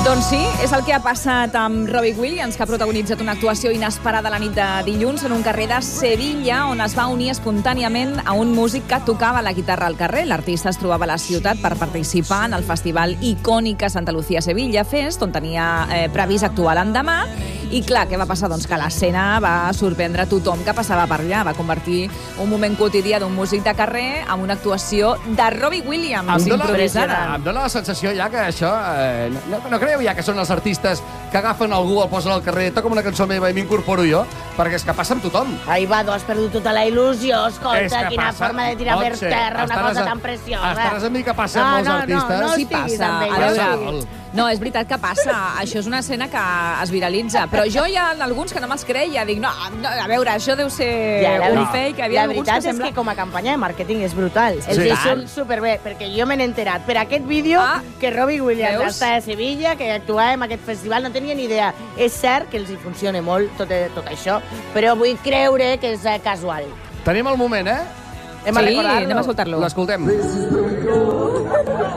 Doncs sí, és el que ha passat amb Robbie Williams, que ha protagonitzat una actuació inesperada la nit de dilluns en un carrer de Sevilla, on es va unir espontàniament a un músic que tocava la guitarra al carrer. L'artista es trobava a la ciutat per participar en el festival icònic Santa Lucía Sevilla Fest, on tenia previst actuar l'endemà. I clar, què va passar? Doncs que l'escena va sorprendre tothom que passava per allà. Va convertir un moment quotidià d'un músic de carrer en una actuació de Robbie Williams improvisada. Em dóna la sensació ja que això... No creieu ja que són els artistes que agafen algú, el posen al carrer, toca una cançó meva i m'incorporo jo? Perquè és que passa amb tothom. Ai, va, has perdut tota la il·lusió. Escolta, quina forma de tirar per terra una cosa tan preciosa. Estaràs amb mi que passa amb molts artistes? No Sí passa. No, és veritat que passa. Això és una escena que es viralitza. Però jo hi ha alguns que no me'ls creia. Dic, no, a veure, això deu ser un fake. La veritat és que com a campanya de màrqueting és brutal. Els surt superbé, perquè jo me n'he enterat per aquest vídeo que Robbie Williams està a Sevilla, que actuava en aquest festival, no tenia ni idea. És cert que els hi funciona molt tot això, però vull creure que és casual. Tenim el moment, Sí, anem a escoltar-lo. L'escoltem.